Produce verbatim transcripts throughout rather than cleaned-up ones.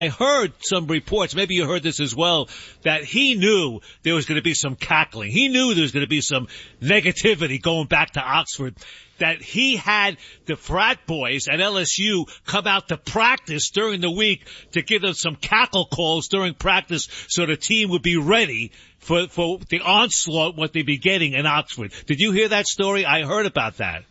I heard some reports, maybe you heard this as well, that he knew there was going to be some cackling. He knew there was going to be some negativity going back to Oxford, that he had the frat boys at L S U come out to practice during the week to give them some cackle calls during practice so the team would be ready for, for the onslaught what they'd be getting in Oxford. Did you hear that story? I heard about that.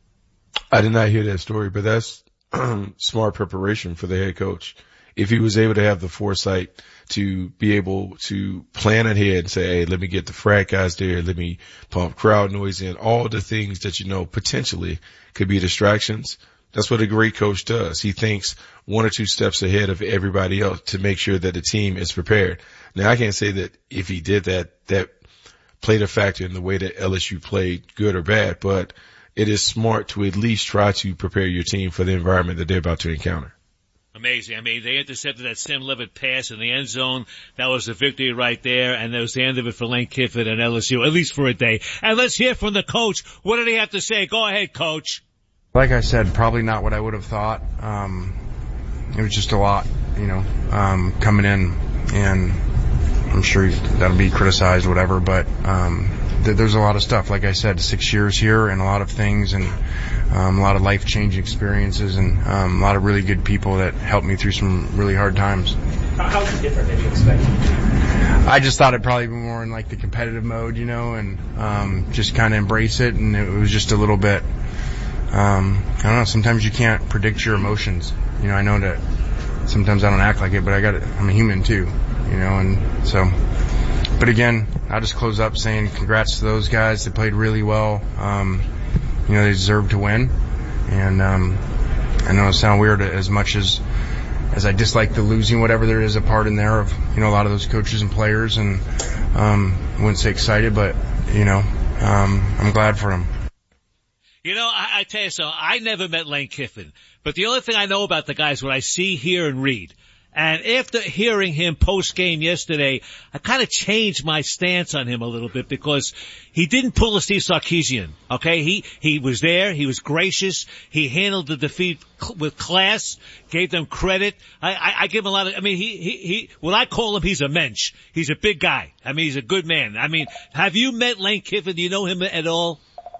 I did not hear that story, but that's smart preparation for the head coach. If he was able to have the foresight to be able to plan ahead and say, hey, let me get the frat guys there, let me pump crowd noise in, all the things that you know potentially could be distractions. That's what a great coach does. He thinks one or two steps ahead of everybody else to make sure that the team is prepared. Now, I can't say that if he did that, that played a factor in the way that L S U played, good or bad, but it is smart to at least try to prepare your team for the environment that they're about to encounter. Amazing. I mean, they intercepted that Sam Levitt pass in the end zone. That was a victory right there, and that was the end of it for Lane Kiffin and L S U, at least for a day. And let's hear from the coach. What did he have to say? Go ahead, Coach. Like I said, probably not what I would have thought. Um, it was just a lot, you know, um, coming in, and I'm sure that'll be criticized, whatever, but um, th- there's a lot of stuff. Like I said, six years here and a lot of things, and um, a lot of life-changing experiences, and um, a lot of really good people that helped me through some really hard times. How was it different than you expected? I just thought it'd probably be more in like the competitive mode, you know, and um, just kind of embrace it, and it was just a little bit, um, I don't know, sometimes you can't predict your emotions. You know, I know that sometimes I don't act like it, but I got I'm a human too, you know, and so, but again, I'll just close up saying congrats to those guys. They played really well. Um, you know, they deserve to win. And, um, I know it sounds weird as much as, as I dislike the losing, whatever there is a part in there of, you know, a lot of those coaches and players, and, um, I wouldn't say excited, but, you know, um, I'm glad for them. You know, I, I tell you so, I never met Lane Kiffin, but the only thing I know about the guy is what I see, hear, and read. And after hearing him post-game yesterday, I kind of changed my stance on him a little bit, because he didn't pull a Steve Sarkisian, okay? He, he was there, he was gracious, he handled the defeat cl- with class, gave them credit. I, I, I give him a lot of, I mean, he, he, he, when I call him, he's a mensch. He's a big guy. I mean, he's a good man. I mean, have you met Lane Kiffin? Do you know him at all?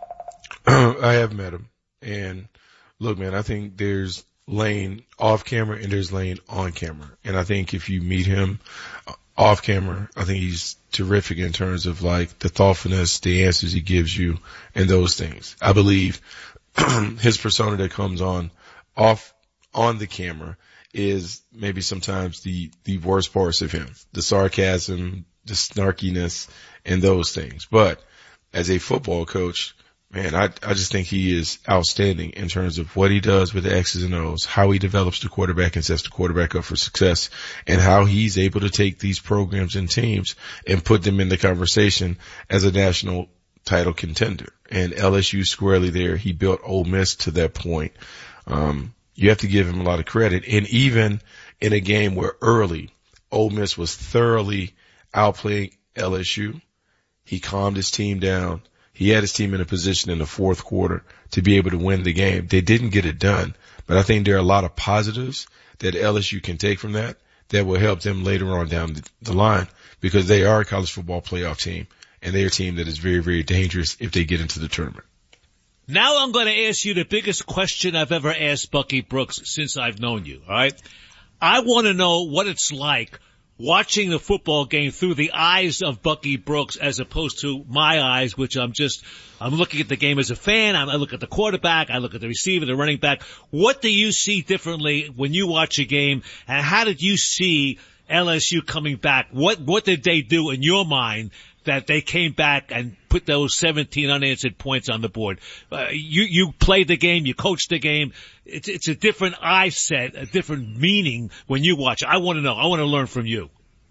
I have met him. And look, man, I think there's Lane off camera and there's Lane on camera. And I think if you meet him off camera, I think he's terrific in terms of like the thoughtfulness, the answers he gives you, and those things. I believe his persona that comes on off on the camera is maybe sometimes the, the worst parts of him, the sarcasm, the snarkiness, and those things. But as a football coach, man, I, I just think he is outstanding in terms of what he does with the X's and O's, how he develops the quarterback and sets the quarterback up for success, and how he's able to take these programs and teams and put them in the conversation as a national title contender. And L S U squarely there, he built Ole Miss to that point. Um, you have to give him a lot of credit. And even in a game where early Ole Miss was thoroughly outplaying L S U, he calmed his team down. He had his team in a position in the fourth quarter to be able to win the game. They didn't get it done, but I think there are a lot of positives that L S U can take from that that will help them later on down the line, because they are a college football playoff team, and they're a team that is very, very dangerous if they get into the tournament. Now I'm going to ask you the biggest question I've ever asked Bucky Brooks since I've known you, all right? I want to know what it's like watching the football game through the eyes of Bucky Brooks as opposed to my eyes, which I'm just, I'm looking at the game as a fan. I look at the quarterback. I look at the receiver, the running back. What do you see differently when you watch a game, and how did you see L S U coming back? What, what did they do in your mind that they came back and put those seventeen unanswered points on the board? Uh, you, you played the game, you coached the game. It's, it's a different eye set, a different meaning when you watch it. I want to know. I want to learn from you.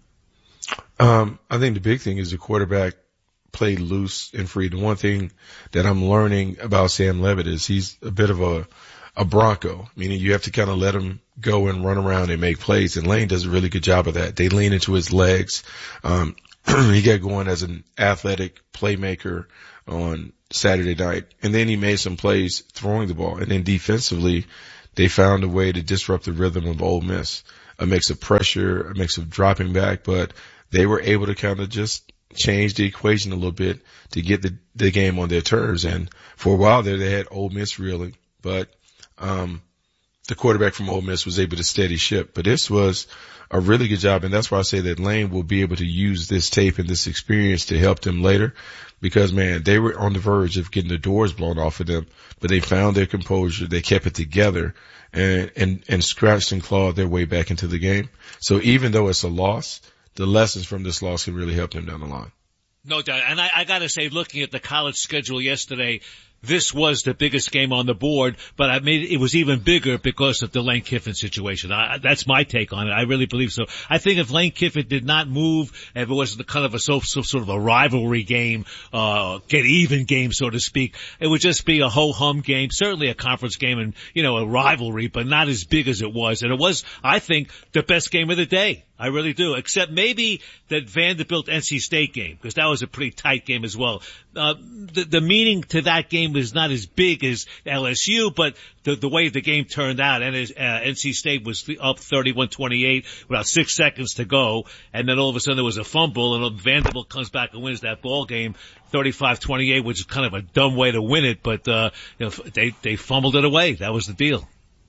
Um, I think the big thing is the quarterback played loose and free. The one thing that I'm learning about Sam Levitt is he's a bit of a, a Bronco, meaning you have to kind of let him go and run around and make plays. And Lane does a really good job of that. They lean into his legs. Um, he got going as an athletic playmaker on Saturday night, and then he made some plays throwing the ball. And then defensively, they found a way to disrupt the rhythm of Ole Miss. a mix of pressure, a mix of dropping back, but they were able to kind of just change the equation a little bit to get the, the game on their terms. And for a while there, they had Ole Miss reeling, but, um, the quarterback from Ole Miss was able to steady ship. But this was a really good job, and that's why I say that Lane will be able to use this tape and this experience to help them later, because, man, they were on the verge of getting the doors blown off of them, but they found their composure, they kept it together, and, and, and scratched and clawed their way back into the game. So even though it's a loss, the lessons from this loss can really help them down the line. No doubt. And I, I gotta say, looking at the college schedule yesterday, this was the biggest game on the board, but I made it was even bigger because of the Lane Kiffin situation. I, that's my take on it. I really believe so. I think if Lane Kiffin did not move, if it was kind of a so, so, sort of a rivalry game, uh, get even game, so to speak, it would just be a ho-hum game, certainly a conference game and, you know, a rivalry, but not as big as it was. And it was, I think, the best game of the day. I really do, except maybe that Vanderbilt N C State game, because that was a pretty tight game as well. Uh, the, the meaning to that game is not as big as L S U, but the, the way the game turned out, and uh, N C State was up thirty-one twenty-eight with about six seconds to go, and then all of a sudden there was a fumble, and Vanderbilt comes back and wins that ball game thirty-five twenty-eight, which is kind of a dumb way to win it, but uh, you know, they they fumbled it away. That was the deal.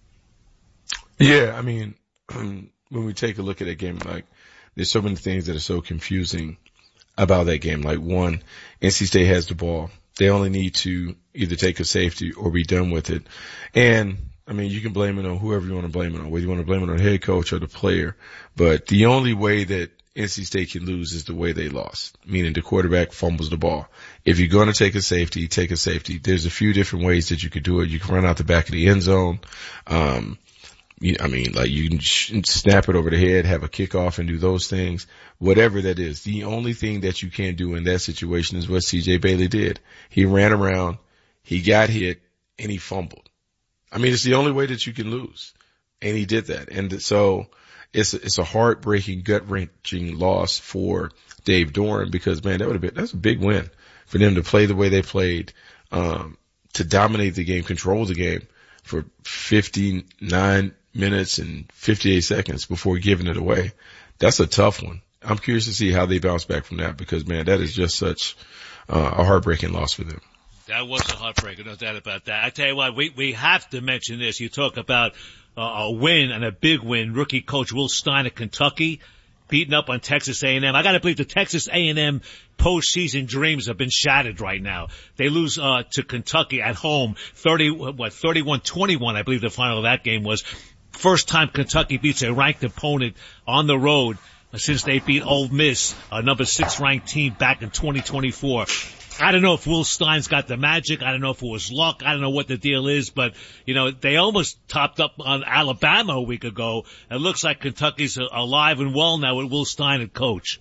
Yeah, I mean, when we take a look at that game, like, there's so many things that are so confusing about that game. Like, one, N C State has the ball. They only need to either take a safety or be done with it. And, I mean, you can blame it on whoever you want to blame it on, whether you want to blame it on the head coach or the player. But the only way that N C State can lose is the way they lost, meaning the quarterback fumbles the ball. If you're going to take a safety, take a safety. There's a few different ways that you could do it. You can run out the back of the end zone. Um, You, I mean, like, you can sh- snap it over the head, have a kickoff and do those things, whatever that is. The only thing that you can do in that situation is what C J Bailey did. He ran around, he got hit, and he fumbled. I mean, it's the only way that you can lose. And he did that. And so it's, it's a heartbreaking, gut-wrenching loss for Dave Doeren, because, man, that would have been, that's a big win for them to play the way they played, um, to dominate the game, control the game for fifty-nine minutes and fifty-eight seconds before giving it away. That's a tough one. I'm curious to see how they bounce back from that, because, man, that is just such uh, a heartbreaking loss for them. That was a heartbreaker, no doubt about that. I tell you what, we, we have to mention this. You talk about uh, a win and a big win. Rookie coach Will Stein of Kentucky beating up on Texas A and M. I gotta believe the Texas A and M postseason dreams have been shattered right now. They lose, uh, to Kentucky at home, thirty, what, thirty-one twenty-one, I believe the final of that game was. First time Kentucky beats a ranked opponent on the road since they beat Ole Miss, a number six ranked team, back in twenty twenty-four. I don't know if Will Stein's got the magic. I don't know if it was luck. I don't know what the deal is, but, you know, they almost topped up on Alabama a week ago. It looks like Kentucky's alive and well now with Will Stein as coach.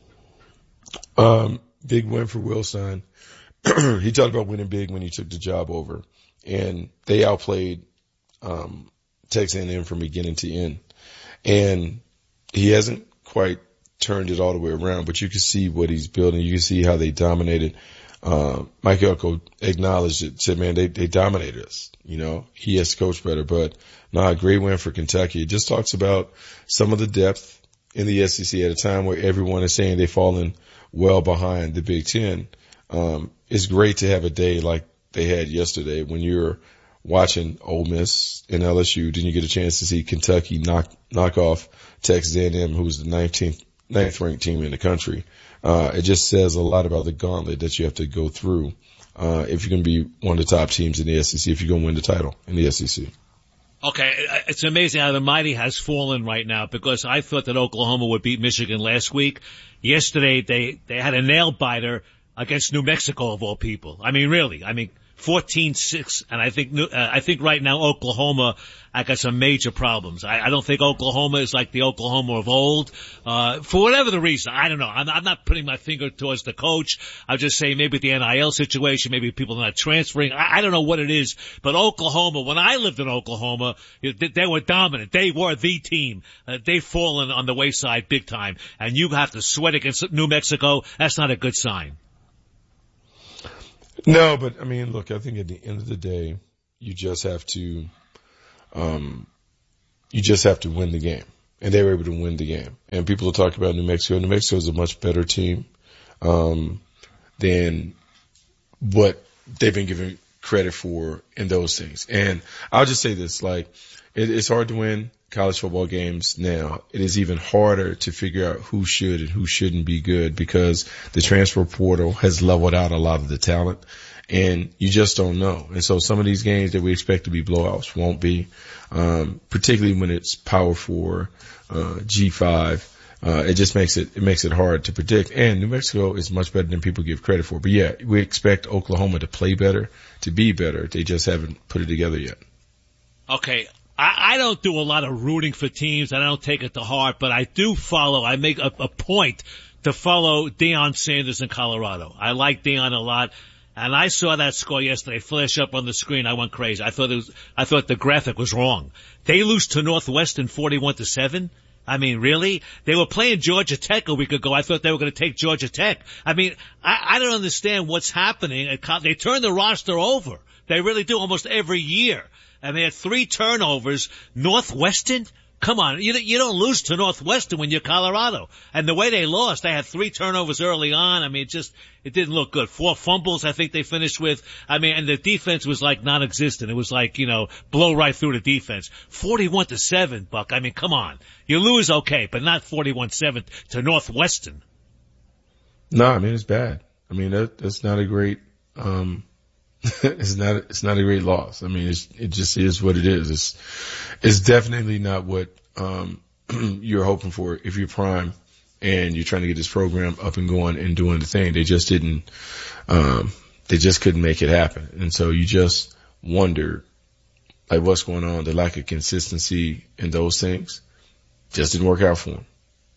Um, big win for Will Stein. He talked about winning big when he took the job over, and they outplayed, um, Texas A and M from beginning to end. And he hasn't quite turned it all the way around, but you can see what he's building. You can see how they dominated. Uh, Mike Elko acknowledged it, said, man, they, they dominated us. You know, he has to coach better, but no, nah, a great win for Kentucky. It just talks about some of the depth in the S E C at a time where everyone is saying they've fallen well behind the Big Ten. Um, it's great to have a day like they had yesterday when you're watching Ole Miss and L S U, then you get a chance to see Kentucky knock, knock off Texas A and M, who's the nineteenth, ninth ranked team in the country. Uh, it just says a lot about the gauntlet that you have to go through, uh, if you're going to be one of the top teams in the S E C, if you're going to win the title in the S E C. Okay, it's amazing how the mighty has fallen right now, because I thought that Oklahoma would beat Michigan last week. Yesterday, they, they had a nail biter against New Mexico, of all people. I mean, really, I mean, fourteen six, and I think, uh, I think right now Oklahoma, I got some major problems. I, I don't think Oklahoma is like the Oklahoma of old, uh, for whatever the reason. I don't know. I'm, I'm not putting my finger towards the coach. I'm just saying maybe the N I L situation, maybe people are not transferring. I, I don't know what it is, but Oklahoma, when I lived in Oklahoma, they, they were dominant. They were the team. Uh, they've fallen on the wayside big time, and you have to sweat against New Mexico. That's not a good sign. No, but I mean, look, I think at the end of the day, you just have to, um, you just have to win the game. and they were able to win the game. And people will talk about New Mexico. New Mexico is a much better team um, than what they've been given credit for in those things. And I'll just say this, like, it, it's hard to win college football games now. It is even harder to figure out who should and who shouldn't be good because the transfer portal has leveled out a lot of the talent, and you just don't know. And so some of these games that we expect to be blowouts won't be, um, particularly when it's Power Four, uh, G five. Uh, it just makes it, it makes it hard to predict. And New Mexico is much better than people give credit for. But yeah, we expect Oklahoma to play better, to be better. They just haven't put it together yet. Okay. I, I don't do a lot of rooting for teams. I don't take it to heart, but I do follow, I make a, a point to follow Deion Sanders in Colorado. I like Deion a lot. And I saw that score yesterday flash up on the screen. I went crazy. I thought it was, I thought the graphic was wrong. They lose to Northwestern forty-one to seven. I mean, really? They were playing Georgia Tech a week ago. I thought they were going to take Georgia Tech. I mean, I, I don't understand what's happening. They turn the roster over. They really do almost every year. And they had three turnovers. Northwestern? Come on. You, you don't lose to Northwestern when you're Colorado. And the way they lost, they had three turnovers early on. I mean, it just, it didn't look good. Four fumbles, I think they finished with. I mean, and the defense was like non-existent. It was like, you know, blow right through the defense. forty-one to seven, Buck. I mean, come on. You lose, okay, but not forty-one seven to Northwestern. No, I mean, it's bad. I mean, that, that's not a great, um, it's not, it's not a great loss. I mean, it's, it just is what it is. It's, it's definitely not what, um, you're hoping for if you're Prime and you're trying to get this program up and going and doing the thing. They just didn't, um, they just couldn't make it happen. And so you just wonder, like, what's going on? The lack of consistency in those things just didn't work out for them.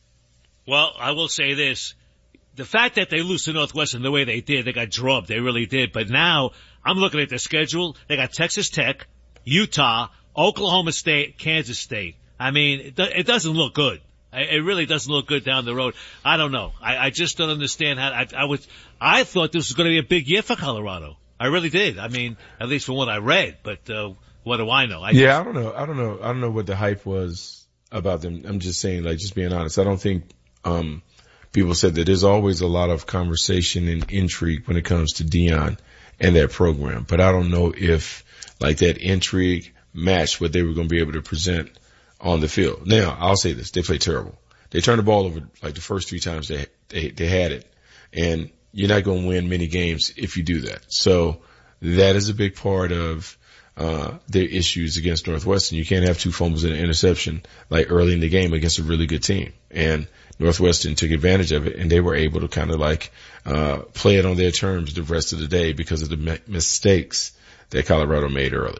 Well, I will say this. The fact that they lose to Northwestern the way they did, they got drubbed. They really did. But now I'm looking at their schedule. They got Texas Tech, Utah, Oklahoma State, Kansas State. I mean, it, it doesn't look good. It really doesn't look good down the road. I don't know. I, I just don't understand how. I, I was. I thought this was going to be a big year for Colorado. I really did. I mean, at least from what I read. But uh, what do I know? I yeah, I don't know. I don't know. I don't know what the hype was about them. I'm just saying, like, just being honest. I don't think. um People said that there's always a lot of conversation and intrigue when it comes to Deion and that program. But I don't know if, like, that intrigue matched what they were going to be able to present on the field. Now, I'll say this. They played terrible. They turned the ball over, like, the first three times they, they, they had it. And you're not going to win many games if you do that. So that is a big part of uh their issues against Northwestern. You can't have two fumbles and an interception, like, early in the game against a really good team. And Northwestern took advantage of it, and they were able to kind of like uh play it on their terms the rest of the day because of the me- mistakes that Colorado made early.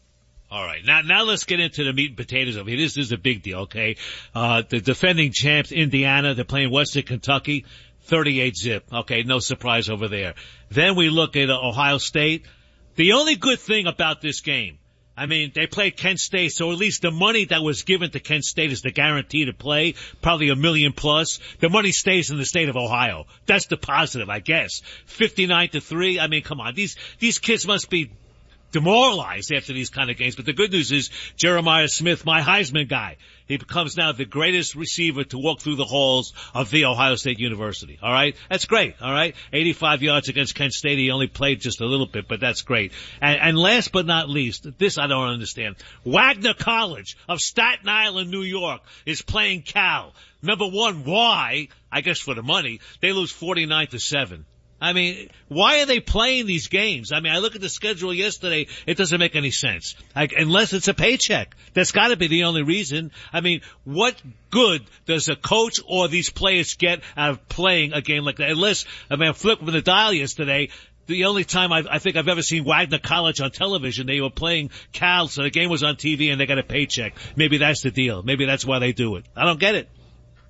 All right. Now, now let's get into the meat and potatoes of it. This is a big deal, okay? Uh the defending champs, Indiana, they're playing Western Kentucky, thirty-eight zip. Okay, no surprise over there. Then we look at uh, Ohio State. The only good thing about this game, I mean, they played Kent State, so at least the money that was given to Kent State is the guarantee to play, probably a million plus. The money stays in the state of Ohio. That's the positive, I guess. fifty-nine to three. I mean, come on. These, these kids must be demoralized after these kind of games. But the good news is Jeremiah Smith, my Heisman guy, he becomes now the greatest receiver to walk through the halls of the Ohio State University. All right? That's great. All right? eighty-five yards against Kent State. He only played just a little bit, but that's great. And, and last but not least, this I don't understand. Wagner College of Staten Island, New York is playing Cal. Number one, why? I guess for the money. They lose forty-nine to seven. I mean, why are they playing these games? I mean, I look at the schedule yesterday. It doesn't make any sense. Like, unless it's a paycheck. That's got to be the only reason. I mean, what good does a coach or these players get out of playing a game like that? Unless, I mean, I'm flipping the dial yesterday. The only time I've, I think I've ever seen Wagner College on television, they were playing Cal, so the game was on T V and they got a paycheck. Maybe that's the deal. Maybe that's why they do it. I don't get it.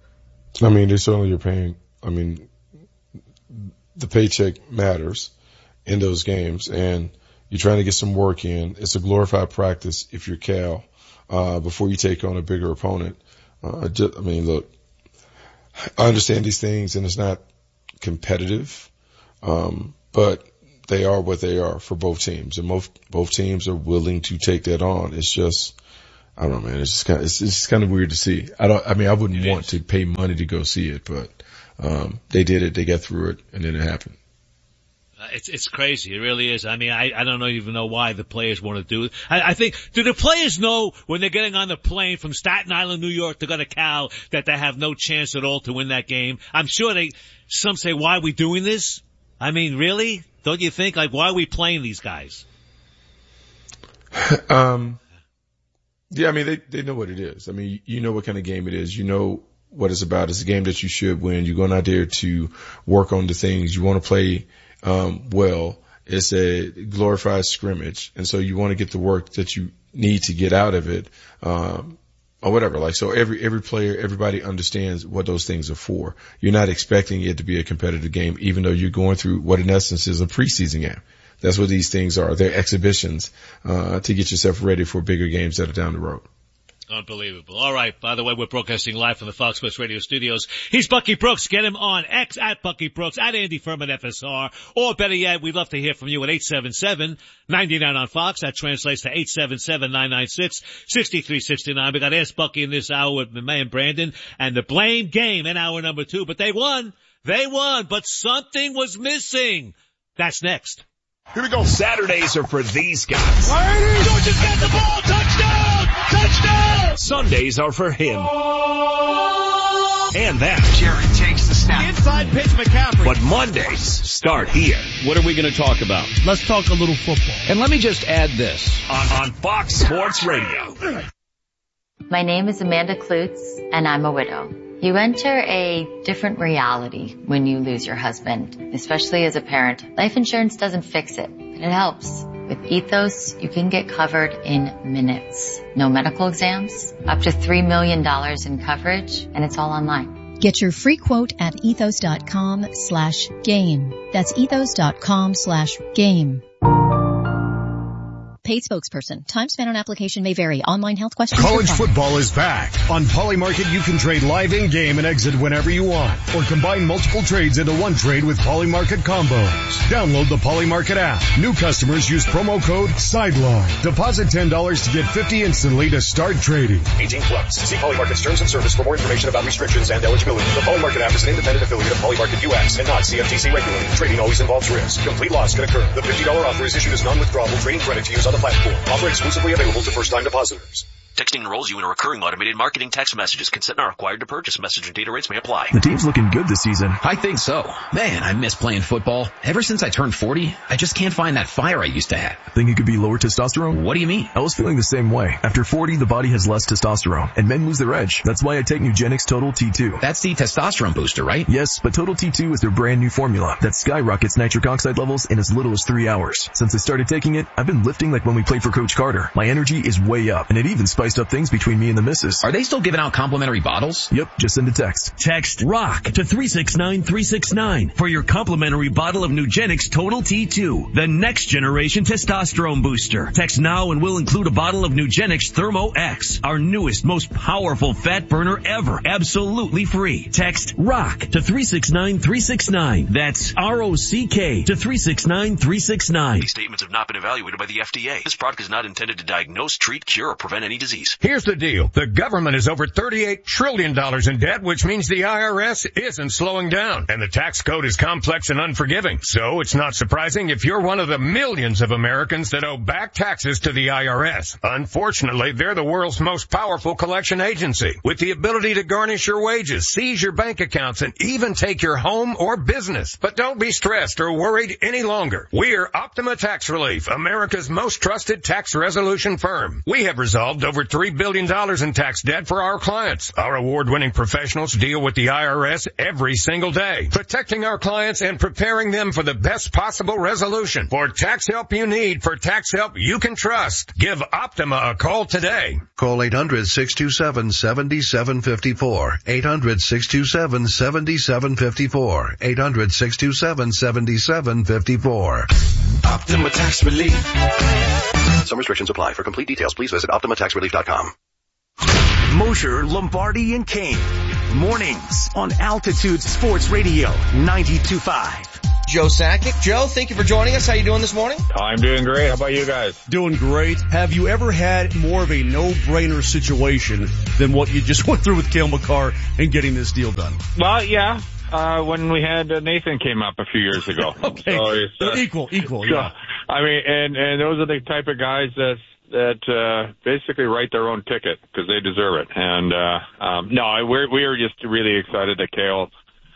I mean, they certainly are paying. I mean, the paycheck matters in those games, and you're trying to get some work in. It's a glorified practice if you're Cal, uh, before you take on a bigger opponent. Uh, just, I mean, look, I understand these things, and it's not competitive, um, but they are what they are for both teams, and both both teams are willing to take that on. It's just I don't know, man. It's just kind of, it's, it's just kind of weird to see. I don't, I mean, I wouldn't It want is. to pay money to go see it, but, um, they did it. They got through it and then it happened. Uh, It's it's crazy. It really is. I mean, I I don't know, even know why the players want to do it. I, I think, do the players know when they're getting on the plane from Staten Island, New York to go to Cal that they have no chance at all to win that game? I'm sure they, some say, why are we doing this? I mean, really? Don't you think? Like, why are we playing these guys? Um, yeah, I mean, they, they know what it is. I mean, you know what kind of game it is. You know what it's about. It's a game that you should win. You're going out there to work on the things you want to play, um, well. It's a glorified scrimmage. And so you want to get the work that you need to get out of it, um, or whatever. Like, so every, every player, everybody understands what those things are for. You're not expecting it to be a competitive game, even though you're going through what in essence is a preseason game. That's what these things are. They're exhibitions, uh, to get yourself ready for bigger games that are down the road. Unbelievable. All right. By the way, we're broadcasting live from the Fox Sports Radio studios. He's Bucky Brooks. Get him on X at Bucky Brooks, at Andy Furman F S R. Or better yet, we'd love to hear from you at eight seven seven, nine nine on Fox. That translates to eight seven seven, nine nine six, six three six nine. We got Ask Bucky in this hour with my man Brandon and the blame game in hour number two. But they won. They won. But something was missing. That's next. Here we go. Saturdays are for these guys. Georgia's got the ball. Touchdown! Touchdown! Sundays are for him. And that. Jared takes the snap. Inside pitch McCaffrey. But Mondays start here. What are we going to talk about? Let's talk a little football. And let me just add this. On, on Fox Sports Radio. My name is Amanda Klutz, and I'm a widow. You enter a different reality when you lose your husband, especially as a parent. Life insurance doesn't fix it, but it helps. With Ethos, you can get covered in minutes. No medical exams, up to three million dollars in coverage, and it's all online. Get your free quote at ethos.com slash game. That's ethos.com slash game. Paid spokesperson. Time spent on application may vary. Online health questions. College football is back. On Polymarket, you can trade live in-game and exit whenever you want. Or combine multiple trades into one trade with Polymarket combos. Download the Polymarket app. New customers use promo code SIDELINE. Deposit ten dollars to get fifty dollars instantly to start trading. eighteen plus. See Polymarket's terms and service for more information about restrictions and eligibility. The Polymarket app is an independent affiliate of Polymarket U S and not C F T C regulated. Trading always involves risk. Complete loss can occur. The fifty dollars offer is issued as non-withdrawable trading credit to use on the platform. Offer exclusively available to first-time depositors. Texting enrolls you in a recurring automated marketing text messages. Consent not required to purchase. Message and data rates may apply. The team's looking good this season. I think so. Man, I miss playing football. Ever since I turned forty, I just can't find that fire I used to have. Think it could be lower testosterone? What do you mean? I was feeling the same way. After forty, the body has less testosterone, and men lose their edge. That's why I take Nugenix Total T two. That's the testosterone booster, right? Yes, but Total T two is their brand new formula that skyrockets nitric oxide levels in as little as three hours. Since I started taking it, I've been lifting like when we played for Coach Carter. My energy is way up, and it even spiced up things between me and the missus. Are they still giving out complimentary bottles? Yep, just send a text. Text ROCK to three six nine three six nine for your complimentary bottle of Nugenix Total T two, the next generation testosterone booster. Text now and we'll include a bottle of Nugenix Thermo X, our newest, most powerful fat burner ever, absolutely free. Text ROCK to three six nine three six nine. That's R O C K to three six nine three six nine. These statements have not been evaluated by the F D A. This product is not intended to diagnose, treat, cure, or prevent any disease. Here's the deal. The government is over thirty-eight trillion dollars in debt, which means the I R S isn't slowing down. And the tax code is complex and unforgiving. So it's not surprising if you're one of the millions of Americans that owe back taxes to the I R S. Unfortunately, they're the world's most powerful collection agency, with the ability to garnish your wages, seize your bank accounts, and even take your home or business. But don't be stressed or worried any longer. We're Optima Tax Relief, America's most trusted tax resolution firm. We have resolved over three billion dollars in tax debt for our clients. Our award-winning professionals deal with the I R S every single day, protecting our clients and preparing them for the best possible resolution. For tax help you need, for tax help you can trust, give Optima a call today. Call eight hundred, six two seven, seven seven five four. eight hundred, six two seven, seven seven five four. eight hundred, six two seven, seven seven five four. Optima Tax Relief. Some restrictions apply. For complete details, please visit optima tax relief dot com. Mosher, Lombardi, and Kane. Mornings on Altitude Sports Radio ninety-two point five. Joe Sakic. Joe, thank you for joining us. How you doing this morning? I'm doing great. How about you guys? Doing great. Have you ever had more of a no-brainer situation than what you just went through with Cale Makar and getting this deal done? Well, yeah. Uh, when we had uh, Nathan came up a few years ago. okay. So it's, uh, equal, equal, so, yeah. I mean, and, and those are the type of guys that, that, uh, basically write their own ticket because they deserve it. And, uh, um, no, we're, we are just really excited that Cale,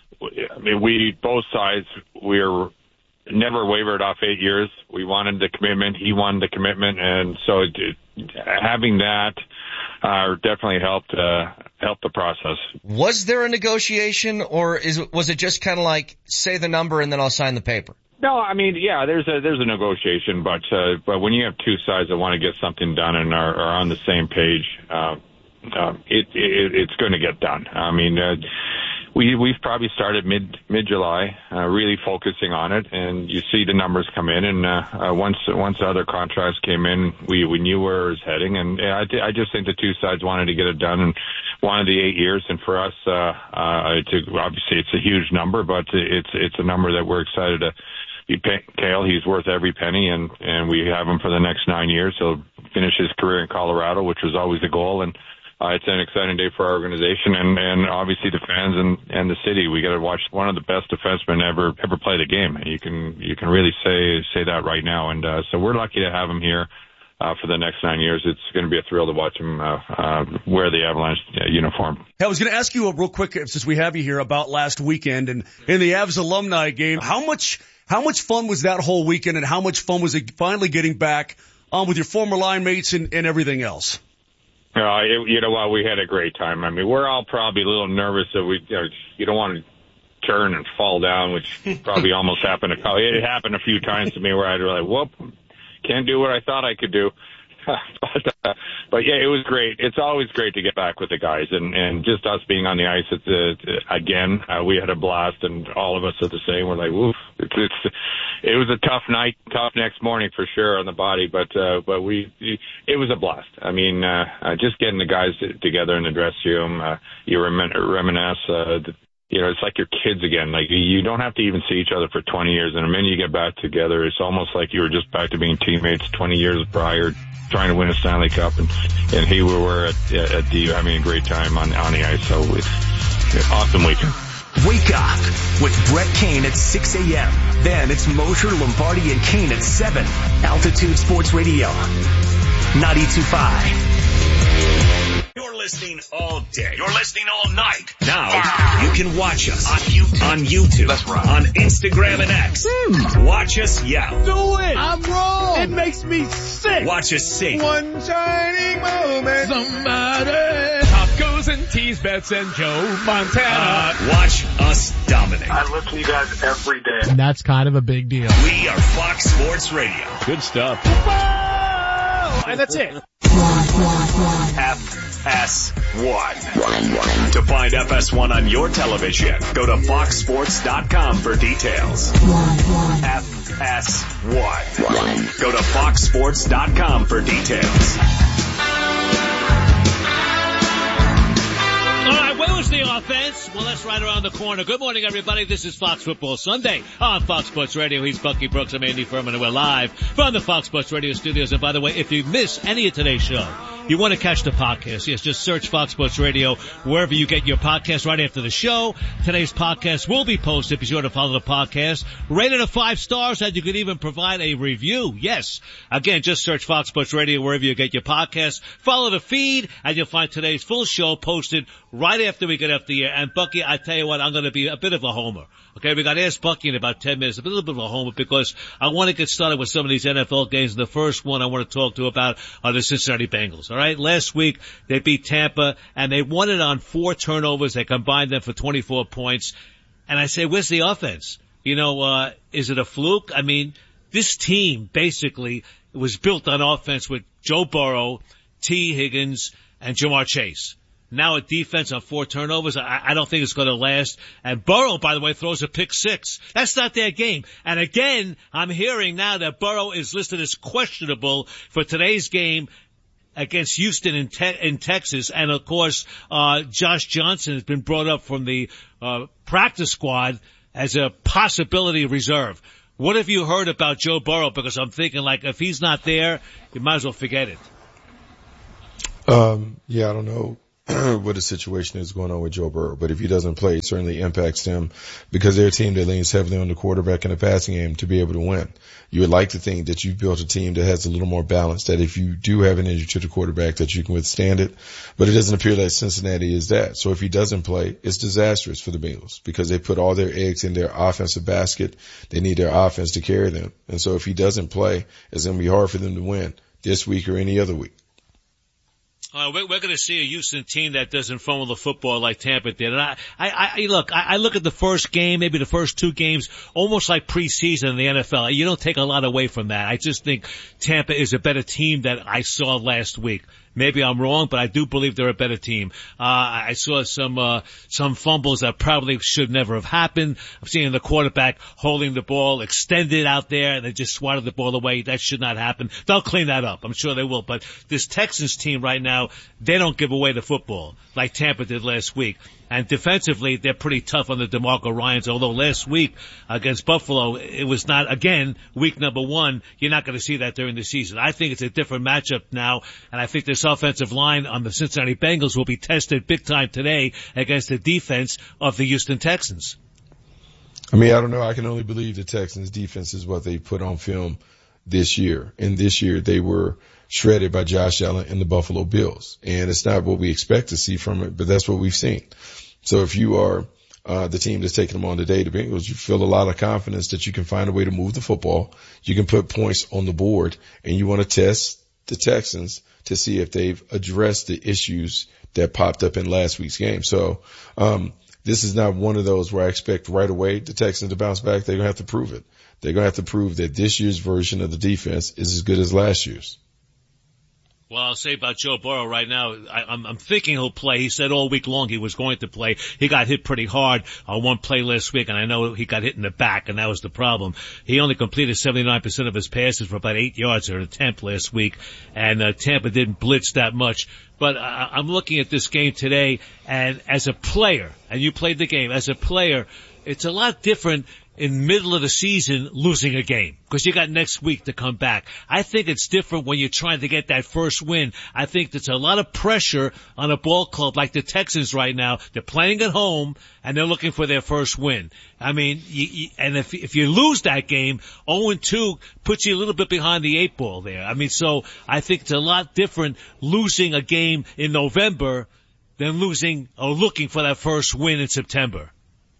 I mean, we, both sides, we're never wavered off eight years. We wanted the commitment. He wanted the commitment. And so it, having that, uh, definitely helped, uh, helped the process. Was there a negotiation, or is was it just kind of like, say the number and then I'll sign the paper? No, I mean, yeah, there's a, there's a negotiation, but, uh, but when you have two sides that want to get something done and are, are on the same page, uh, uh, it, it, it's going to get done. I mean, uh, We, we've probably started mid, mid-July, uh, really focusing on it, and you see the numbers come in, and, uh, uh once, once the other contracts came in, we, we knew where it was heading, and I, I just think the two sides wanted to get it done and wanted the eight years, and for us, uh, uh, it's a, obviously it's a huge number, but it's, it's a number that we're excited to be paying Cale. He's worth every penny, and, and we have him for the next nine years. He'll finish his career in Colorado, which was always the goal, and Uh, it's an exciting day for our organization and, and obviously the fans and, and the city. We got to watch one of the best defensemen ever, ever play the game. You can, you can really say, say that right now. And, uh, so we're lucky to have him here, uh, for the next nine years. It's going to be a thrill to watch him, uh, uh, wear the Avalanche uh, uniform. Hey, I was going to ask you a real quick, since we have you here, about last weekend and in the Avs alumni game. How much, how much fun was that whole weekend, and how much fun was it finally getting back on um, with your former line mates and, and everything else? Uh, it, you know what? We had a great time. I mean, we're all probably a little nervous that we, you know, you don't want to turn and fall down, which probably almost happened. To, it happened a few times to me where I'd be like, whoop, can't do what I thought I could do. but, uh, but yeah, it was great. It's always great to get back with the guys, and, and just us being on the ice. It's uh, again, uh, we had a blast, and all of us are the same. We're like, woof. It's, it's it was a tough night, tough next morning for sure on the body, but uh, but we it was a blast. I mean, uh, uh, just getting the guys together in the dressing room, uh, you remin- reminisce. Uh, the, You know, it's like your kids again. Like, you don't have to even see each other for twenty years, and the minute you get back together, it's almost like you were just back to being teammates twenty years prior, trying to win a Stanley Cup, and, and here we were at, at the having a great time on, on the ice. So it's an awesome weekend. Wake up with Brett Kane at six a.m. Then it's Mosher, Lombardi, and Kane at seven. Altitude Sports Radio, ninety-two point five. You're listening all day. You're listening all night. Now wow. You can watch us on YouTube, on YouTube, That's right. on Instagram and X. Mm. Watch us yell. Do it. I'm wrong. It makes me sick. Watch us sing. One shining moment. Somebody. Tacos and teas, bets and Joe Montana. Uh, watch us dominate. I listen to you guys every day. And that's kind of a big deal. We are Fox Sports Radio. Good stuff. Whoa! And that's it. F S one. To find F S one on your television, go to fox sports dot com for details. F S one. Go to fox sports dot com for details. All right, where was the offense? Well, that's right around the corner. Good morning, everybody. This is Fox Football Sunday on Fox Sports Radio. He's Bucky Brooks. I'm Andy Furman, and we're live from the Fox Sports Radio studios. And by the way, if you miss any of today's show, you want to catch the podcast, yes, just search Fox Sports Radio wherever you get your podcast right after the show. Today's podcast will be posted. Be sure to follow the podcast. Rate it a five stars, and you can even provide a review. Yes. Again, just search Fox Sports Radio wherever you get your podcast. Follow the feed, and you'll find today's full show posted right after we get off the air. And Bucky, I tell you what, I'm going to be a bit of a homer. Okay, we got to ask Bucky in about ten minutes, a little bit of a homer, because I want to get started with some of these N F L games. The first one I want to talk to about are the Cincinnati Bengals. All right, last week they beat Tampa, and they won it on four turnovers. They combined them for twenty-four points. And I say, where's the offense? You know, uh, is it a fluke? I mean, this team basically was built on offense with Joe Burrow, T. Higgins, and Jamar Chase. Now a defense on four turnovers, I, I don't think it's going to last. And Burrow, by the way, throws a pick six. That's not their game. And again, I'm hearing now that Burrow is listed as questionable for today's game against Houston in, te- in Texas. And of course, uh, Josh Johnson has been brought up from the, uh, practice squad. as a possibility reserve. What have you heard about Joe Burrow? Because I'm thinking, like, if he's not there, you might as well forget it. Um, yeah, I don't know what the situation is going on with Joe Burrow, but if he doesn't play, it certainly impacts them because they're a team that leans heavily on the quarterback in the passing game to be able to win. You would like to think that you've built a team that has a little more balance, that if you do have an injury to the quarterback, that you can withstand it, but it doesn't appear that Cincinnati is that. So if he doesn't play, it's disastrous for the Bengals because they put all their eggs in their offensive basket. They need their offense to carry them. And so if he doesn't play, it's going to be hard for them to win this week or any other week. Uh, we're, we're going to see a Houston team that doesn't fumble the football like Tampa did. And I, I, I look, I, I look at the first game, maybe the first two games, almost like preseason in the N F L. You don't take a lot away from that. I just think Tampa is a better team than I saw last week. Maybe I'm wrong, but I do believe they're a better team. Uh, I saw some, uh, some fumbles that probably should never have happened. I'm seeing the quarterback holding the ball extended out there and they just swatted the ball away. That should not happen. They'll clean that up. I'm sure they will. But this Texans team right now, they don't give away the football like Tampa did last week. And defensively, they're pretty tough on the DeMarco Ryans, although last week against Buffalo, it was not, again, week number one. You're not going to see that during the season. I think it's a different matchup now, and I think this offensive line on the Cincinnati Bengals will be tested big time today against the defense of the Houston Texans. I mean, I don't know. I can only believe the Texans' defense is what they put on film this year. And this year, they were shredded by Josh Allen and the Buffalo Bills. And it's not what we expect to see from it, but that's what we've seen. So if you are uh the team that's taking them on today, the Bengals, you feel a lot of confidence that you can find a way to move the football. You can put points on the board, and you want to test the Texans to see if they've addressed the issues that popped up in last week's game. So um this is not one of those where I expect right away the Texans to bounce back. They're going to have to prove it. They're going to have to prove that this year's version of the defense is as good as last year's. Well, I'll say about Joe Burrow right now, I, I'm, I'm thinking he'll play. He said all week long he was going to play. He got hit pretty hard on one play last week, and I know he got hit in the back, and that was the problem. He only completed seventy-nine percent of his passes for about eight yards or an attempt last week, and uh, Tampa didn't blitz that much. But I, I'm looking at this game today, and as a player, and you played the game, as a player, it's a lot different in middle of the season losing a game because you got next week to come back. I think it's different when you're trying to get that first win. I think there's a lot of pressure on a ball club like the Texans right now. They're playing at home and they're looking for their first win. I mean, you, you, and if if you lose that game, oh and two puts you a little bit behind the eight ball there. I mean, so I think it's a lot different losing a game in November than losing or looking for that first win in September.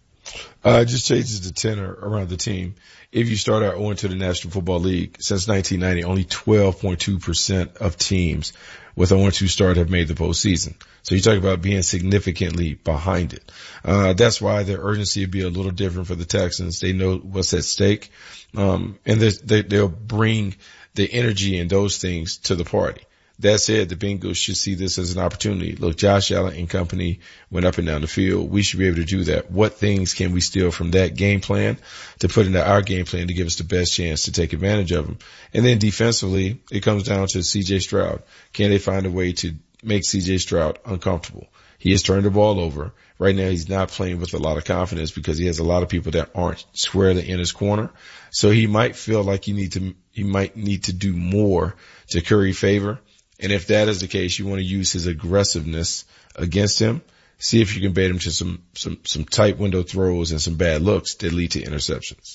Uh, it just changes the tenor around the team. If you start out owing to the National Football League, since nineteen ninety, only twelve point two percent of teams with a one two start have made the postseason. So you talk about being significantly behind it. Uh, that's why their urgency would be a little different for the Texans. They know what's at stake. Um, and they, they'll bring the energy and those things to the party. That said, the Bengals should see this as an opportunity. Look, Josh Allen and company went up and down the field. We should be able to do that. What things can we steal from that game plan to put into our game plan to give us the best chance to take advantage of them? And then defensively, it comes down to C J Stroud. Can they find a way to make C J Stroud uncomfortable? He has turned the ball over. Right now, he's not playing with a lot of confidence because he has a lot of people that aren't squarely in his corner. So he might feel like he need to, he might need to do more to curry favor. And if that is the case, you want to use his aggressiveness against him. See if you can bait him to some, some, some tight window throws and some bad looks that lead to interceptions.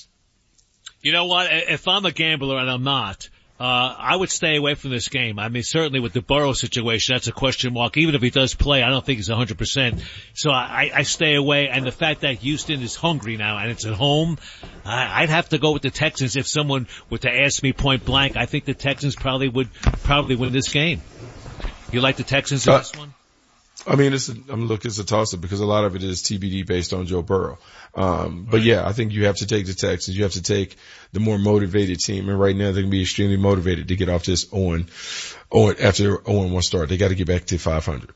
You know what? If I'm a gambler, and I'm not, uh, I would stay away from this game. I mean, certainly with the Burrow situation, that's a question mark. Even if he does play, I don't think he's one hundred percent. So I, I stay away. And the fact that Houston is hungry now and it's at home, I, I'd have to go with the Texans. If someone were to ask me point blank, I think the Texans probably would probably win this game. You like the Texans in uh, this one? I mean, it's a, I mean, look, it's a toss-up because a lot of it is T B D based on Joe Burrow. Um, but yeah, I think you have to take the Texans. You have to take the more motivated team. And right now they can be extremely motivated to get off this Owen, Owen after Owen one start. They got to get back to five hundred.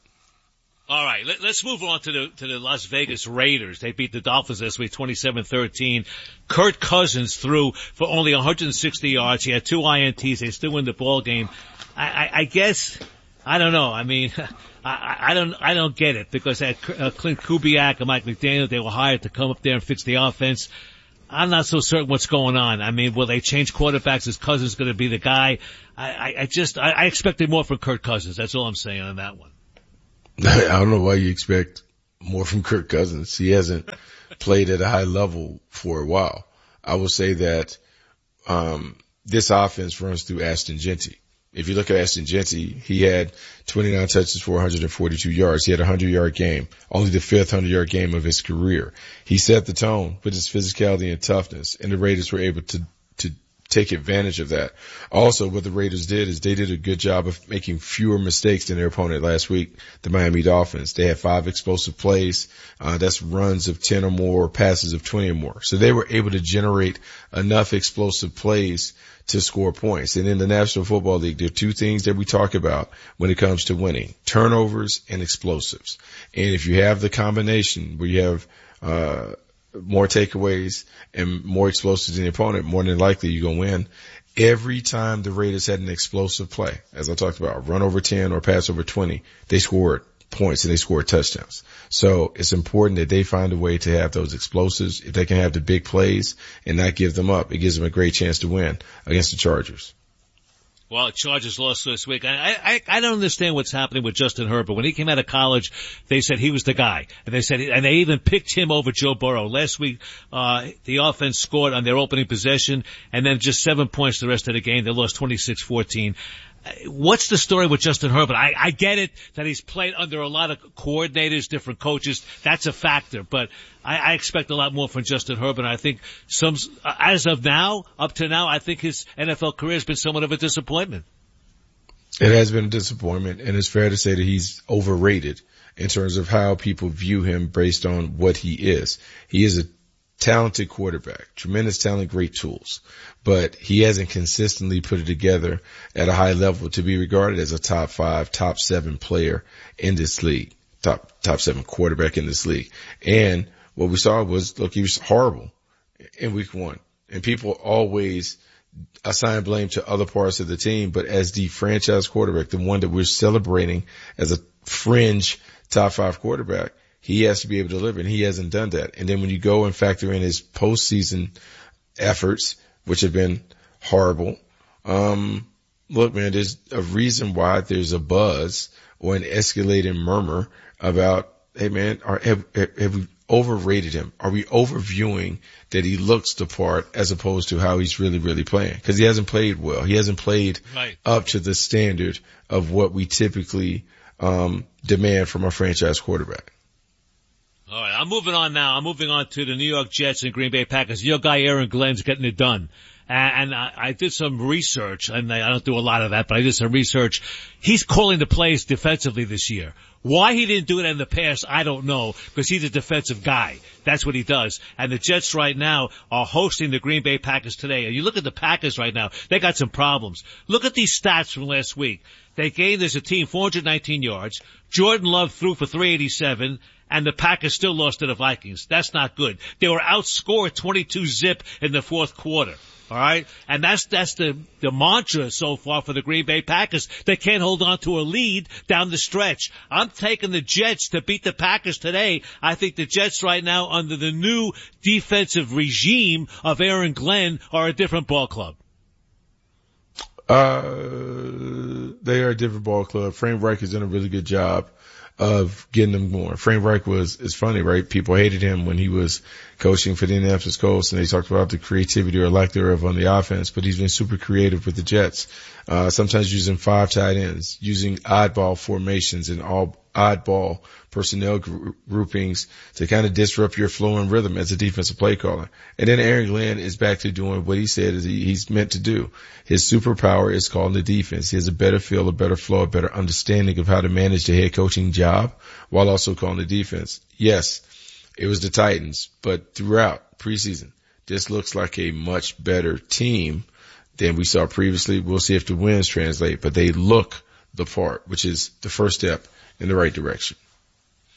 All right, let, let's move on to the to the Las Vegas Raiders. They beat the Dolphins this week, twenty-seven thirteen. Kirk Cousins threw for only one hundred sixty yards. He had two I N Ts. They still win the ball game. I, I, I guess I don't know. I mean, I, I don't, I don't get it because that uh, Clint Kubiak and Mike McDaniel, they were hired to come up there and fix the offense. I'm not so certain what's going on. I mean, will they change quarterbacks? Is Cousins going to be the guy? I, I, I just, I, I expected more from Kirk Cousins. That's all I'm saying on that one. I don't know why you expect more from Kirk Cousins. He hasn't played at a high level for a while. I will say that, um, this offense runs through Ashton Genty. If you look at Ashton Genty, he had twenty-nine touches for one hundred forty-two yards. He had a hundred-yard game, only the fifth hundred-yard game of his career. He set the tone with his physicality and toughness, and the Raiders were able to to take advantage of that. Also, what the Raiders did is they did a good job of making fewer mistakes than their opponent last week, the Miami Dolphins. They had five explosive plays. Uh, that's runs of ten or more, passes of twenty or more. So they were able to generate enough explosive plays to score points. And in the National Football League, there are two things that we talk about when it comes to winning: turnovers and explosives. And if you have the combination where you have, uh, more takeaways and more explosives than the opponent, more than likely you're going to win. Every time the Raiders had an explosive play, as I talked about, run over ten or pass over twenty, they scored points and they scored touchdowns. So it's important that they find a way to have those explosives. If they can have the big plays and not give them up, it gives them a great chance to win against the Chargers. Well, Chargers lost this week. I, I, I don't understand what's happening with Justin Herbert. When he came out of college, they said he was the guy. And they said, and they even picked him over Joe Burrow. Last week, uh, the offense scored on their opening possession and then just seven points the rest of the game. They lost twenty-six fourteen. What's the story with Justin Herbert? I, I get it that he's played under a lot of coordinators, different coaches. That's a factor, but I, I expect a lot more from Justin Herbert. I think some, as of now, up to now, I think his N F L career has been somewhat of a disappointment. It has been a disappointment, and it's fair to say that he's overrated in terms of how people view him based on what he is. He is a talented quarterback, tremendous talent, great tools, but he hasn't consistently put it together at a high level to be regarded as a top five, top seven player in this league, top, top seven quarterback in this league. And what we saw was, look, he was horrible in week one, and people always assign blame to other parts of the team, but as the franchise quarterback, the one that we're celebrating as a fringe top five quarterback, he has to be able to deliver, and he hasn't done that. And then when you go and factor in his postseason efforts, which have been horrible, um, look, man, there's a reason why there's a buzz or an escalating murmur about, hey, man, are, have, have we overrated him? Are we overviewing that he looks the part as opposed to how he's really, really playing? Because he hasn't played well. He hasn't played right up to the standard of what we typically um, demand from a franchise quarterback. All right, I'm moving on now. I'm moving on to the New York Jets and Green Bay Packers. Your guy Aaron Glenn's getting it done. And I, I did some research, and I don't do a lot of that, but I did some research. He's calling the plays defensively this year. Why he didn't do it in the past, I don't know, because he's a defensive guy. That's what he does. And the Jets right now are hosting the Green Bay Packers today. And you look at the Packers right now, they got some problems. Look at these stats from last week. They gained as a team four hundred nineteen yards. Jordan Love threw for three eighty-seven. And the Packers still lost to the Vikings. That's not good. They were outscored twenty-two zip in the fourth quarter. All right. And that's, that's the, the mantra so far for the Green Bay Packers. They can't hold on to a lead down the stretch. I'm taking the Jets to beat the Packers today. I think the Jets right now under the new defensive regime of Aaron Glenn are a different ball club. Uh, they are a different ball club. Frank Reich has done a really good job of getting them going. Frank Reich was, it's funny, right? People hated him when he was coaching for the Indianapolis Colts, and they talked about the creativity or lack thereof on the offense, but he's been super creative with the Jets. Uh, sometimes using five tight ends, using oddball formations and all oddball personnel gr- groupings to kind of disrupt your flow and rhythm as a defensive play caller. And then Aaron Glenn is back to doing what he said is he, he's meant to do. His superpower is calling the defense. He has a better feel, a better flow, a better understanding of how to manage the head coaching job while also calling the defense. Yes, it was the Titans, but throughout preseason, this looks like a much better team than we saw previously. We'll see if the wins translate, but they look the part, which is the first step in the right direction.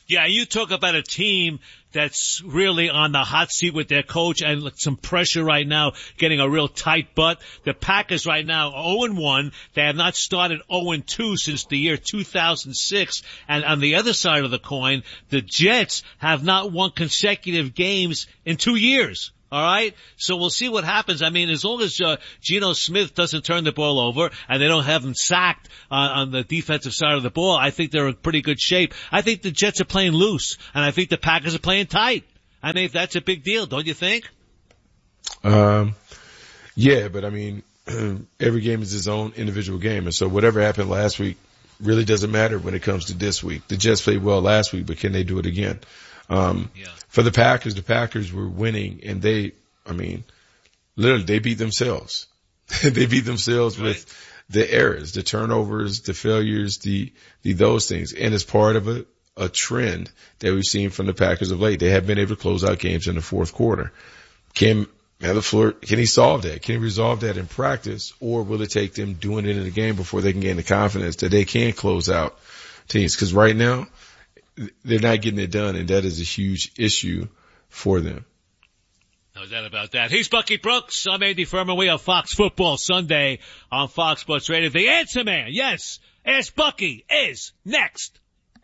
Yeah, you talk about a team that's really on the hot seat with their coach and some pressure right now, getting a real tight butt. The Packers right now oh and one. They have not started oh and two since the year two thousand six. And on the other side of the coin, the Jets have not won consecutive games in two years. All right, so we'll see what happens. I mean, as long as uh, Geno Smith doesn't turn the ball over and they don't have him sacked uh, on the defensive side of the ball, I think they're in pretty good shape. I think the Jets are playing loose, and I think the Packers are playing tight. I mean, that's a big deal, don't you think? Um, yeah, but I mean, every game is its own individual game, and so whatever happened last week really doesn't matter when it comes to this week. The Jets played well last week, but can they do it again? Um, yeah. For the Packers, the Packers were winning, and they, I mean, literally, they beat themselves. They beat themselves right. with the errors, the turnovers, the failures, the, the, those things. And it's part of a, a trend that we've seen from the Packers of late. They have been able to close out games in the fourth quarter. Can LaFleur, can he solve that? Can he resolve that in practice, or will it take them doing it in the game before they can gain the confidence that they can close out teams? Because right now, they're not getting it done, and that is a huge issue for them. No doubt about that. He's Bucky Brooks. I'm Andy Furman. We have Fox Football Sunday on Fox Sports Radio. The Answer Man, yes, Ask Bucky is next.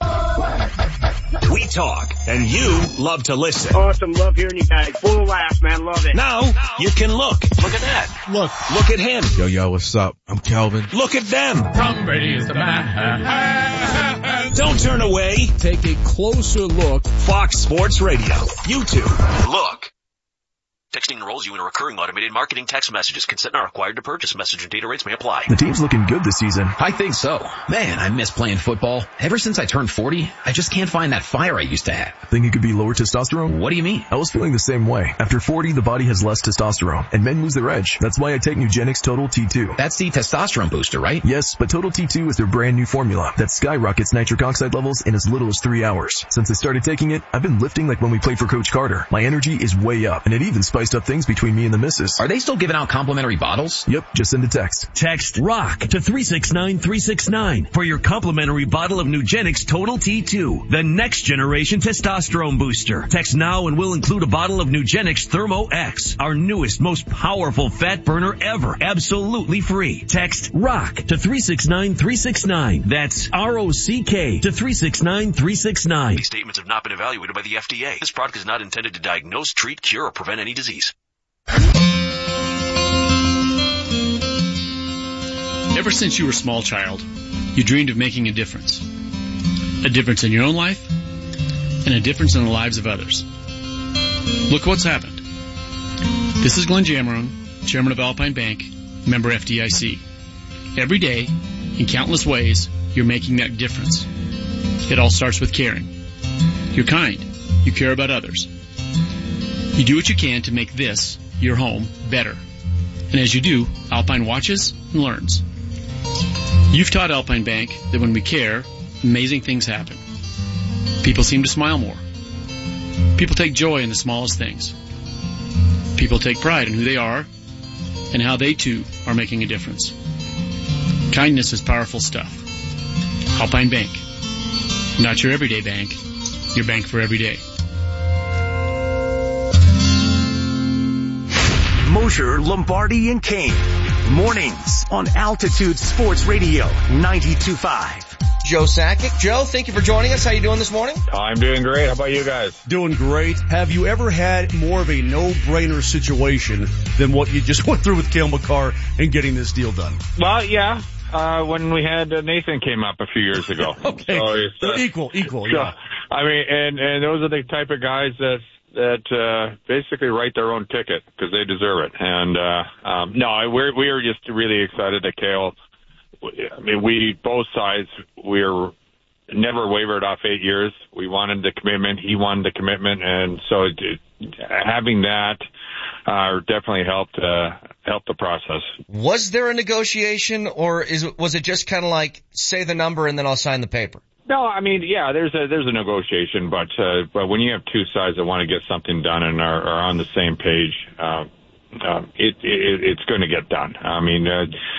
We talk, and you love to listen. Awesome. Love hearing you guys. Full of laughs, man. Love it. Now, you can look. Look at that. Look. Look at him. Yo, yo, what's up? I'm Calvin. Look at them. Tom Brady is the man. Don't turn away. Take a closer look. Fox Sports Radio. YouTube. Look. Texting enrolls you in a recurring automated marketing text messages. Consent not required to purchase. Message and data rates may apply. The team's looking good this season. I think so. Man, I miss playing football. Ever since I turned forty, I just can't find that fire I used to have. Think it could be lower testosterone? What do you mean? I was feeling the same way. After forty, the body has less testosterone, and men lose their edge. That's why I take Nugenix Total T two. That's the testosterone booster, right? Yes, but Total T two is their brand new formula that skyrockets nitric oxide levels in as little as three hours. Since I started taking it, I've been lifting like when we played for Coach Carter. My energy is way up, and it even spiced up things between me and the missus. Are they still giving out complimentary bottles? Yep, just send a text. Text ROCK to three six nine three six nine for your complimentary bottle of Nugenix Total T two, the next generation testosterone booster. Text now and we'll include a bottle of Nugenix Thermo X, our newest, most powerful fat burner ever, absolutely free. Text ROCK to three six nine three six nine. That's R O C K to three six nine three six nine. These statements have not been evaluated by the F D A. This product is not intended to diagnose, treat, cure, or prevent any disease. Ever since you were a small child, you dreamed of making a difference. A difference in your own life, and a difference in the lives of others. Look what's happened. This is Glenn Jamarone, Chairman of Alpine Bank, member F D I C. Every day, in countless ways, you're making that difference. It all starts with caring. You're kind. You care about others. You do what you can to make this, your home, better. And as you do, Alpine watches and learns. You've taught Alpine Bank that when we care, amazing things happen. People seem to smile more. People take joy in the smallest things. People take pride in who they are and how they too are making a difference. Kindness is powerful stuff. Alpine Bank. Not your everyday bank, your bank for every day. Mosher, Lombardi, and Kane. Mornings on Altitude Sports Radio ninety-two point five. Joe Sakic. Joe, thank you for joining us. How you doing this morning? I'm doing great. How about you guys? Doing great. Have you ever had more of a no-brainer situation than what you just went through with Cale Makar and getting this deal done? Well, yeah. Uh, when we had uh, Nathan came up a few years ago. Okay. So it's, uh, equal, equal, so, yeah. I mean, and, and those are the type of guys that that uh basically write their own ticket because they deserve it. And uh um no, we're we are just really excited that Cale. I mean, we both sides we're never wavered off eight years. We wanted the commitment. He wanted the commitment, and so it, having that uh definitely helped uh help the process. Was there a negotiation, or is was it just kind of like say the number and then I'll sign the paper? No, I mean, yeah, there's a there's a negotiation, but uh, but when you have two sides that want to get something done and are, are on the same page, uh, uh, it, it it's going to get done. I mean, uh,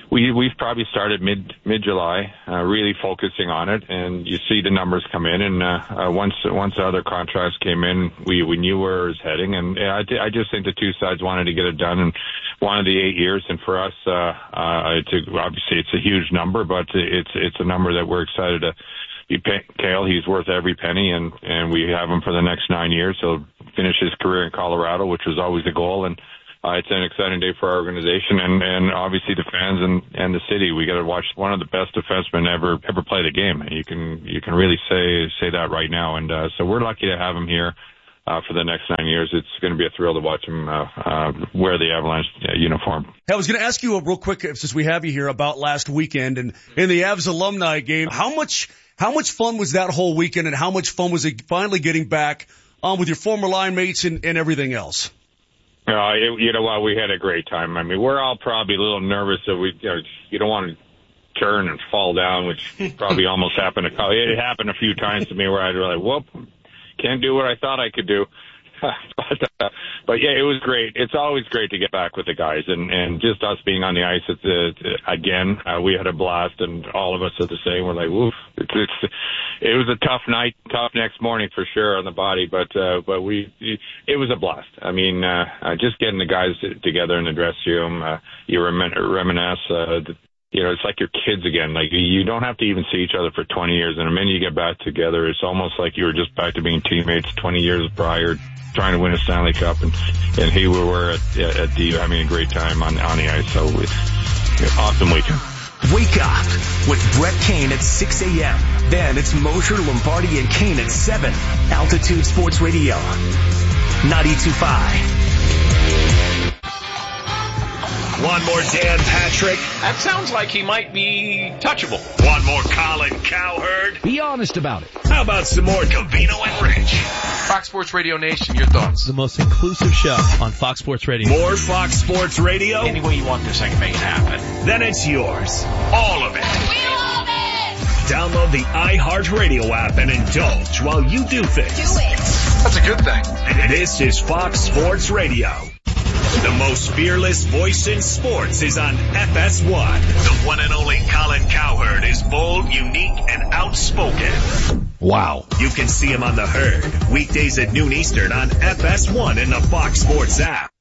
we we've probably started mid mid July, uh, really focusing on it, and you see the numbers come in. And uh, uh, once once the other contracts came in, we we knew where it was heading. And I I just think the two sides wanted to get it done and wanted the eight years. And for us, uh, uh, it's a, obviously it's a huge number, but it's it's a number that we're excited to. You pay Cale, he's worth every penny, and and we have him for the next nine years. He'll finish his career in Colorado, which was always the goal. And Uh, it's an exciting day for our organization and, and obviously the fans and, and the city. We got to watch one of the best defensemen ever ever play the game. You can you can really say say that right now. And uh, so we're lucky to have him here uh, for the next nine years. It's going to be a thrill to watch him uh, uh, wear the Avalanche uh, uniform. Hey, I was going to ask you a real quick, since we have you here, about last weekend and in the Avs alumni game. How much how much fun was that whole weekend, and how much fun was it finally getting back on with your former line mates and, and everything else? Uh, it, you know what? We had a great time. I mean, we're all probably a little nervous that we, you know, you don't want to turn and fall down, which probably almost happened. To, it happened a few times to me where I'd be like, whoop, can't do what I thought I could do. but, uh, but yeah, it was great. It's always great to get back with the guys, and, and just us being on the ice. It's, uh, again, uh, we had a blast, and all of us are the same. We're like, woof. It's, it's, it was a tough night, tough next morning for sure on the body, but, uh, but we, it was a blast. I mean, uh, uh just getting the guys together in the dressing room, uh, you remin- reminisce, uh, the, you know, it's like your kids again. Like, you don't have to even see each other for twenty years, and the minute you get back together, it's almost like you were just back to being teammates twenty years prior, trying to win a Stanley Cup, and, and here we were at, at the, having a great time on, on the ice. So, we, awesome weekend. Wake up with Brett Kane at six a.m. Then it's Mosher, Lombardi, and Kane at seven. Altitude Sports Radio, ninety-two point five. One more Dan Patrick. That sounds like he might be touchable. One more Colin Cowherd. Be honest about it. How about some more Covino and Rich? Fox Sports Radio Nation, your thoughts? The most inclusive show on Fox Sports Radio. More Fox Sports Radio? Any way you want this, I can make it happen. Then it's yours. All of it. We love it! Download the iHeartRadio app and indulge while you do things. Do it! That's a good thing. This is Fox Sports Radio. The most fearless voice in sports is on F S one. The one and only Colin Cowherd is bold, unique, and outspoken. Wow. You can see him on The Herd, weekdays at noon Eastern on F S one and the Fox Sports app.